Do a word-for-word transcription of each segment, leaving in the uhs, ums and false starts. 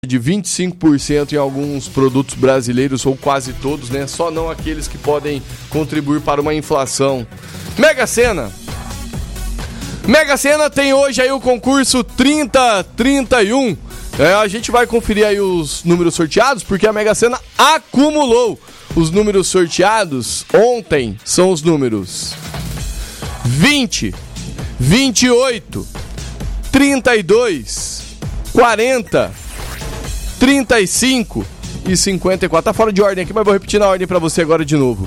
de vinte e cinco por cento em alguns produtos brasileiros, ou quase todos, né? Só não aqueles que podem contribuir para uma inflação. Mega Sena. Mega Sena tem hoje aí o concurso trinta trinta e um. É, a gente vai conferir aí os números sorteados, porque a Mega Sena acumulou. Os números sorteados ontem são os números vinte, vinte e oito, trinta e dois, quarenta, trinta e cinco e cinquenta e quatro. Tá fora de ordem aqui, mas vou repetir na ordem pra você agora de novo.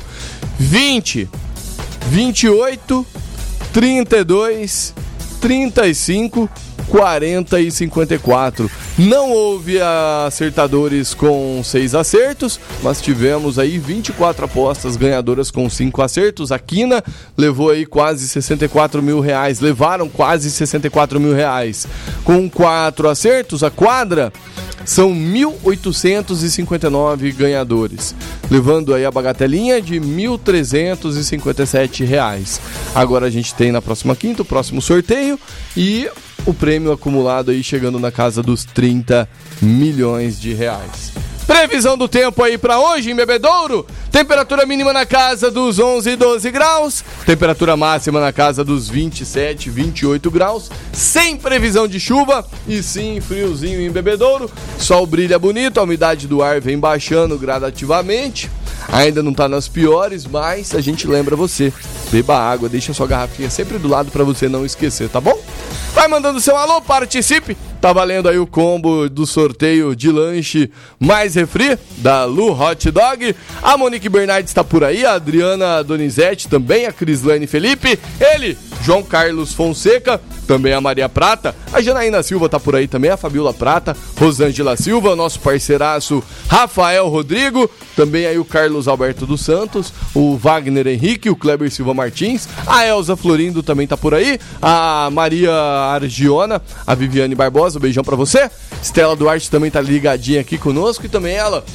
vinte, vinte e oito, trinta e dois, trinta e cinco, quarenta e cinquenta e quatro. Não houve acertadores com seis acertos, mas tivemos aí vinte e quatro apostas ganhadoras com cinco acertos. A Quina levou aí quase sessenta e quatro mil reais, levaram quase sessenta e quatro mil reais. Com quatro acertos, a Quadra são mil oitocentos e cinquenta e nove ganhadores, levando aí a bagatelinha de mil trezentos e cinquenta e sete reais. Agora a gente tem na próxima quinta o próximo sorteio e o prêmio acumulado aí chegando na casa dos trinta milhões de reais. Previsão do tempo aí pra hoje em Bebedouro: temperatura mínima na casa dos onze, doze graus, temperatura máxima na casa dos vinte e sete, vinte e oito graus, sem previsão de chuva e sim friozinho em Bebedouro. Sol brilha bonito, a umidade do ar vem baixando gradativamente. Ainda não tá nas piores, mas a gente lembra você: beba água, deixa sua garrafinha sempre do lado pra você não esquecer, tá bom? Vai mandando seu alô, participe. Tá valendo aí o combo do sorteio de lanche mais refri da Lu Hot Dog. A Monique Bernardes está por aí, a Adriana Donizete também, a Crislane Felipe, ele, João Carlos Fonseca, também a Maria Prata, a Janaína Silva tá por aí também, a Fabiola Prata, Rosângela Silva, nosso parceiraço Rafael Rodrigo, também aí o Carlos Alberto dos Santos, o Wagner Henrique, o Kleber Silva Martins, a Elza Florindo também tá por aí, a Maria Argiona, a Viviane Barbosa, um beijão pra você. Estela Duarte também tá ligadinha aqui conosco, e também ela,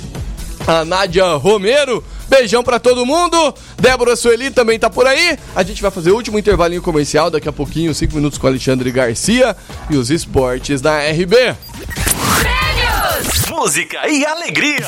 a Nádia Romero. Beijão pra todo mundo. Débora Sueli também tá por aí. A gente vai fazer o último intervalinho comercial daqui a pouquinho, cinco minutos com Alexandre Garcia e os esportes da R B. Prêmios, música e alegria.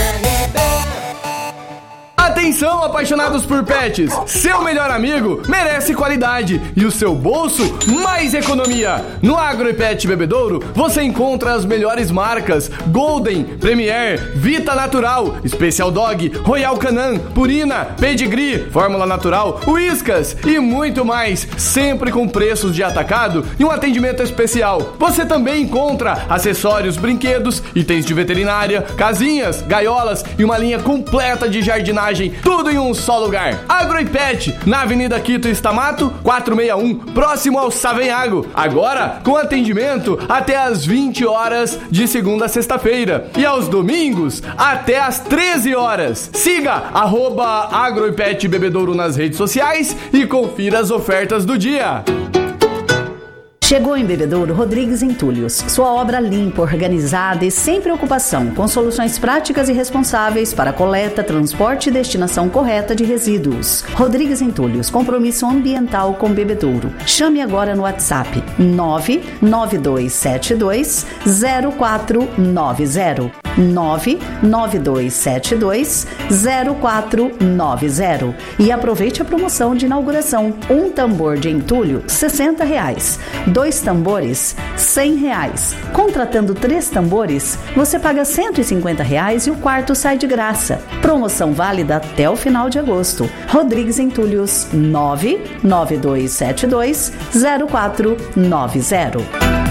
Atenção, apaixonados por pets! Seu melhor amigo merece qualidade e o seu bolso mais economia. No Agro e Pet Bebedouro você encontra as melhores marcas: Golden, Premier, Vita Natural, Special Dog, Royal Canin, Purina, Pedigree, Fórmula Natural, Whiskas e muito mais, sempre com preços de atacado e um atendimento especial. Você também encontra acessórios, brinquedos, itens de veterinária, casinhas, gaiolas e uma linha completa de jardinagem. Tudo em um só lugar. Agro e Pet, na Avenida Quito Estamato, quatrocentos e sessenta e um, próximo ao Savenhago. Agora, com atendimento até às vinte horas, de segunda a sexta-feira. E aos domingos, até às treze horas. Siga arroba Agro e Pet Bebedouro nas redes sociais e confira as ofertas do dia. Chegou em Bebedouro Rodrigues Entulhos, sua obra limpa, organizada e sem preocupação, com soluções práticas e responsáveis para coleta, transporte e destinação correta de resíduos. Rodrigues Entulhos, compromisso ambiental com Bebedouro. Chame agora no WhatsApp nove nove dois sete dois zero quatro nove zero. nove nove dois sete dois zero quatro nove zero e aproveite a promoção de inauguração: um tambor de entulho sessenta reais, dois tambores cem reais. Contratando três tambores você paga cento e cinquenta reais e o quarto sai de graça. Promoção válida até o final de agosto. Rodrigues Entulhos, nove nove dois sete dois zero quatro nove zero.